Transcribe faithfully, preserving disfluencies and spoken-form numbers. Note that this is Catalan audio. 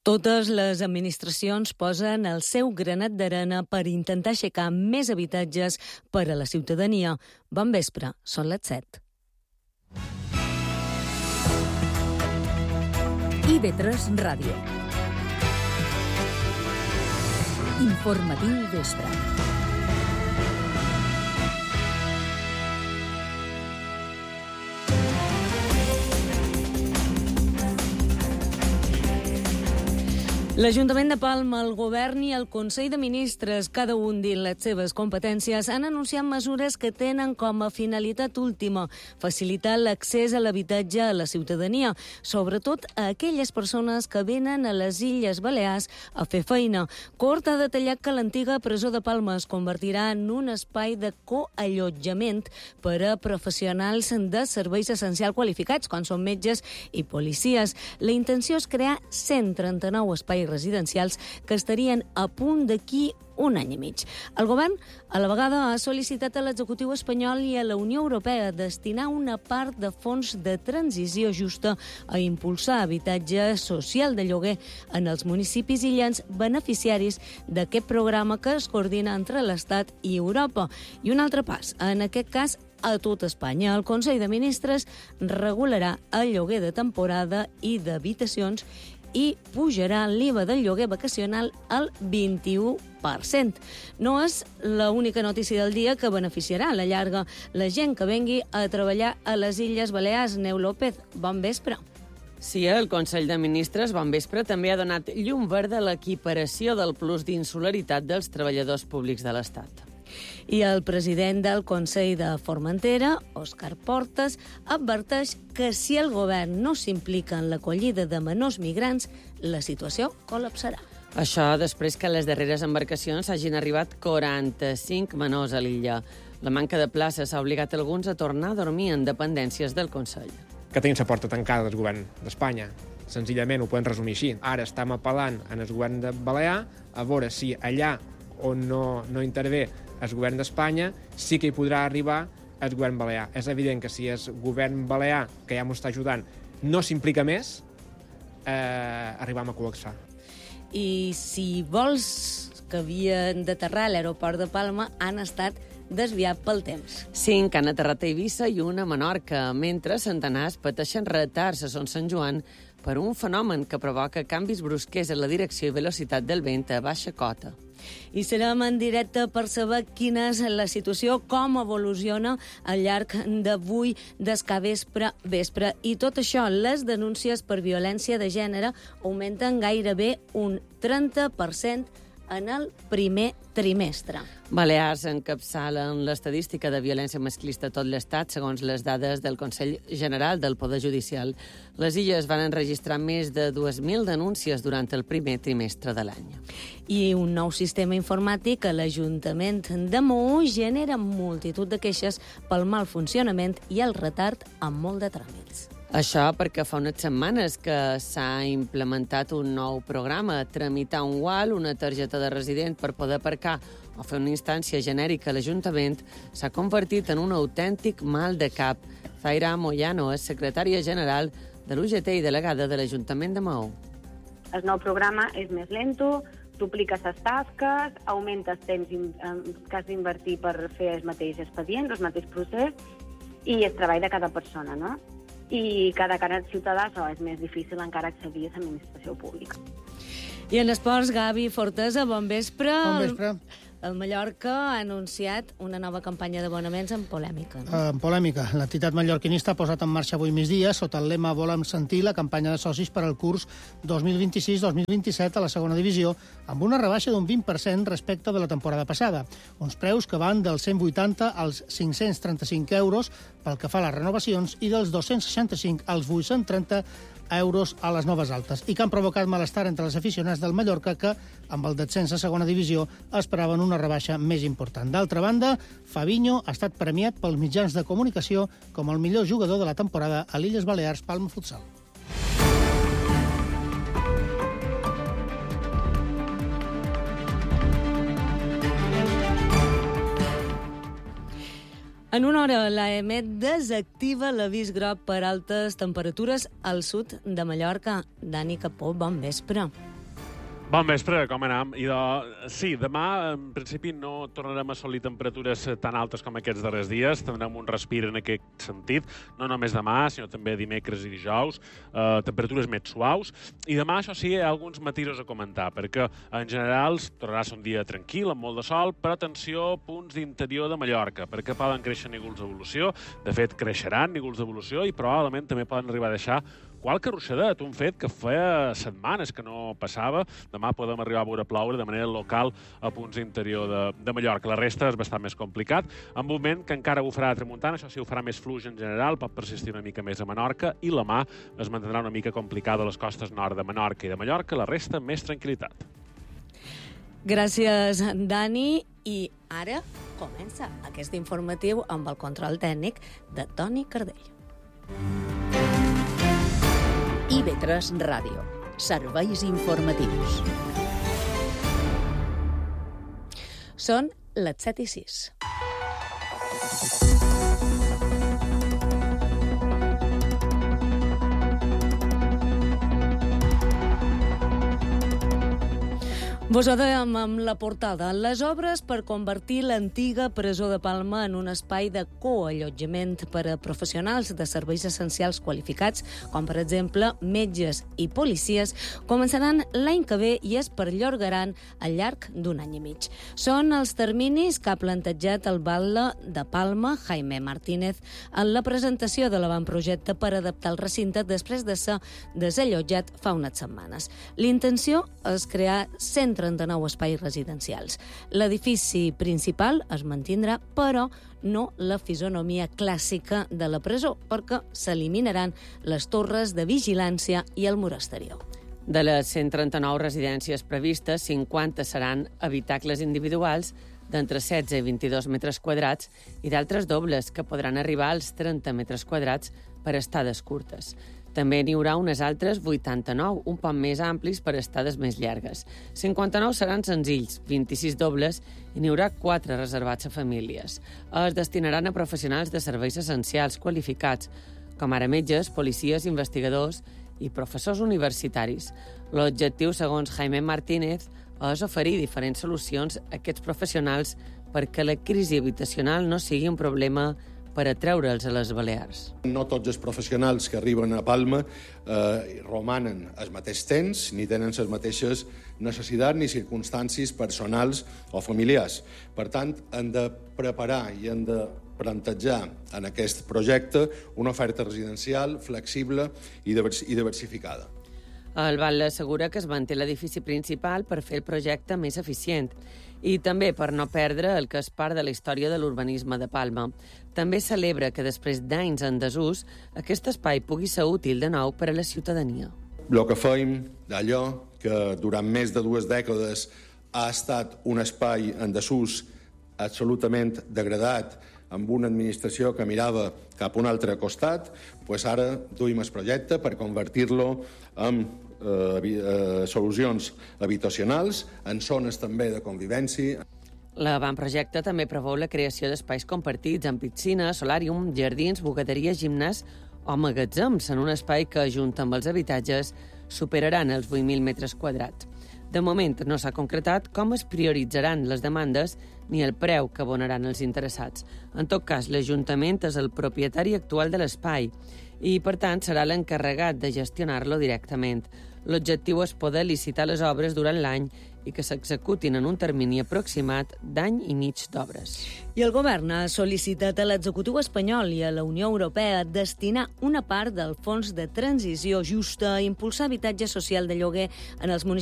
Totes les administracions posen el seu granet d'arena per intentar aixecar més habitatges per a la ciutadania. Bon vespre, són les set. I V tres Ràdio. Informatiu vespre. L'Ajuntament de Palma, el Govern i el Consell de Ministres, cada un dins les seves competències, han anunciat mesures que tenen com a finalitat última facilitar l'accés a l'habitatge a la ciutadania, sobretot a aquelles persones que venen a les Illes Balears a fer feina. Cort ha detallat que l'antiga presó de Palma es convertirà en un espai de coallotjament per a professionals de serveis essencials qualificats, com són metges i policies. La intenció és crear cent trenta-nou espais residencials que estarien a punt d'aquí un any i mig. El govern, a la vegada, ha sol·licitat a l'executiu espanyol i a la Unió Europea destinar una part de fons de transició justa a impulsar habitatge social de lloguer en els municipis illans beneficiaris d'aquest programa que es coordina entre l'Estat i Europa. I un altre pas, en aquest cas, a tot Espanya. El Consell de Ministres regularà el lloguer de temporada i d'habitacions i pujarà l'I V A del lloguer vacacional al vint-i-u per cent. No és l'única notícia del dia que beneficiarà a la llarga la gent que vengui a treballar a les Illes Balears. Neu López, bon vespre. Sí, el Consell de Ministres, bon vespre, també ha donat llum verda a l'equiparació del plus d'insularitat dels treballadors públics de l'Estat. I el president del Consell de Formentera, Òscar Portas, adverteix que si el govern no s'implica en l'acollida de menors migrants, la situació col·lapsarà. Això després que les darreres embarcacions hagin arribat quaranta-cinc menors a l'illa. La manca de places ha obligat alguns a tornar a dormir en dependències del Consell. Que tenim la porta tancada del govern d'Espanya. Senzillament ho podem resumir així. Ara estem apel·lant en el govern de Balear a veure si allà on no, no intervé el govern d'Espanya sí que hi podrà arribar el govern balear. És evident que si el govern balear, que ja m'ho està ajudant, no s'implica més, eh, arribam a col·lapsar. I si vols que havien d'aterrar a l'aeroport de Palma han estat desviat pel temps. Cinc han aterrat a Eivissa i una a Menorca, mentre centenars pateixen retards a Son Sant Joan per un fenomen que provoca canvis brusquers en la direcció i velocitat del vent a baixa cota. I serem en directe per saber quina és la situació, com evoluciona al llarg d'avui, d'esca vespre, vespre. I tot això, les denúncies per violència de gènere augmenten gairebé un trenta per cent en el primer trimestre. Balears encapçalen l'estadística de violència masclista a tot l'Estat, segons les dades del Consell General del Poder Judicial. Les Illes van enregistrar més de dues mil denúncies durant el primer trimestre de l'any. I un nou sistema informàtic a l'Ajuntament de Maó genera multitud de queixes pel mal funcionament i el retard en molt de tràmits. Això perquè fa unes setmanes que s'ha implementat un nou programa, tramitar un U A L, una targeta de resident per poder aparcar o fer una instància genèrica a l'Ajuntament, s'ha convertit en un autèntic mal de cap. Zaira Moyano és secretària general de l'U G T i delegada de l'Ajuntament de Maó. El nou programa és més lento, duplica les tasques, augenta el temps que has d'invertir per fer el mateix expedient, el mateix procés, i el treball de cada persona, no? I cada cara ciutadà això és més difícil encara accedir a l'administració pública. I en esports, Gavi Fortesa, bon vespre. Bon vespre. El Mallorca ha anunciat una nova campanya d'abonaments en polèmica. No? En polèmica. L'entitat mallorquinista ha posat en marxa avui migdia, sota el lema Volem sentir, la campanya de socis per al curs dos mil vint-i-sis dos mil vint-i-set a la segona divisió, amb una rebaixa d'un vint per cent respecte de la temporada passada. Uns preus que van dels cent vuitanta als cinc-cents trenta-cinc euros pel que fa a les renovacions i dels dos-cents seixanta-cinc als vuit-cents trenta euros a les noves altes, i que han provocat malestar entre els aficionats del Mallorca que, amb el descens a segona divisió, esperaven una rebaixa més important. D'altra banda, Fabinho ha estat premiat pels mitjans de comunicació com el millor jugador de la temporada a l'Illes Balears Palma Futsal. En una hora, l'AEMET desactiva l'avís groc per altes temperatures al sud de Mallorca. Dani Capó, bon vespre. Bon vespre, com anem? I de... Sí, demà, en principi, no tornarem a assolir temperatures tan altes com aquests darrers dies. Tindrem un respir en aquest sentit, no només demà, sinó també dimecres i dijous, eh, temperatures més suaus. I demà, això sí, hi ha alguns matisos a comentar, perquè, en general, tornarà a ser un dia tranquil, amb molt de sol, però atenció, punts d'interior de Mallorca, perquè poden créixer nígols d'evolució. De fet, creixeran nígols d'evolució i probablement també poden arribar a deixar qualque ruixadet, un fet que feia setmanes que no passava. Demà podem arribar a veure ploure de manera local a punts d'interior de, de Mallorca. La resta és bastant més complicat. En un moment que encara bufarà a tramuntana, això sí, ho farà més fluix en general, pot persistir una mica més a Menorca, i la mà es mantindrà una mica complicada a les costes nord de Menorca i de Mallorca. La resta, més tranquil·litat. Gràcies, Dani. I ara comença aquest informatiu amb el control tècnic de Toni Cardell. I B tres Ràdio. Serveis informatius. Són les set i sis. Vos ho dèiem amb la portada. Les obres per convertir l'antiga presó de Palma en un espai de coallotjament per a professionals de serveis essencials qualificats, com per exemple metges i policies, començaran l'any que ve i es perllongaran al llarg d'un any i mig. Són els terminis que ha plantejat el batlle de Palma, Jaime Martínez, en la presentació de l'avantprojecte per adaptar el recinte després de ser desallotjat fa unes setmanes. L'intenció és crear cent trenta-nou espais residencials. L'edifici principal es mantindrà, però no la fisonomia clàssica de la presó, perquè s'eliminaran les torres de vigilància i el mur exterior. De les cent trenta-nou residències previstes, cinquanta seran habitacles individuals d'entre setze i vint-i-dos metres quadrats i d'altres dobles que podran arribar als trenta metres quadrats per estades curtes. També n'hi haurà unes altres vuitanta-nou, un poc més amplis per estades més llargues. cinquanta-nou seran senzills, vint-i-sis dobles, i n'hi haurà quatre reservats a famílies. Es destinaran a professionals de serveis essencials qualificats, com ara metges, policies, investigadors i professors universitaris. L'objectiu, segons Jaime Martínez, és oferir diferents solucions a aquests professionals perquè la crisi habitacional no sigui un problema per atreure'ls a les Balears. No tots els professionals que arriben a Palma eh, romanen el mateix temps, ni tenen les mateixes necessitats ni circumstàncies personals o familiars. Per tant, hem de preparar i hem de plantejar en aquest projecte una oferta residencial flexible i diversificada. El batlle assegura que es manté l'edifici principal per fer el projecte més eficient i també per no perdre el que és part de la història de l'urbanisme de Palma. També celebra que després d'anys en desús, aquest espai pugui ser útil de nou per a la ciutadania. El que fèiem d'allò que durant més de dues dècades ha estat un espai en desús absolutament degradat, amb una administració que mirava cap a un altre costat, doncs ara duim el projecte per convertir-lo en eh, eh, solucions habitacionals, en zones també de convivència. L'avantprojecte també preveu la creació d'espais compartits amb piscina, solàrium, jardins, bugaderia, gimnàs o magatzems en un espai que, junt amb els habitatges, superaran els vuit mil metres quadrats. De moment no s'ha concretat com es prioritzaran les demandes ni el preu que abonaran els interessats. En tot cas, l'Ajuntament és el propietari actual de l'espai i, per tant, serà l'encarregat de gestionar-lo directament. L'objectiu és poder licitar les obres durant l'any i que s'executin en un termini aproximat d'any i mig d'obres. I el govern ha sol·licitat a l'executiu espanyol i a la Unió Europea destinar una part del fons de transició justa a impulsar habitatge social de lloguer en els municipis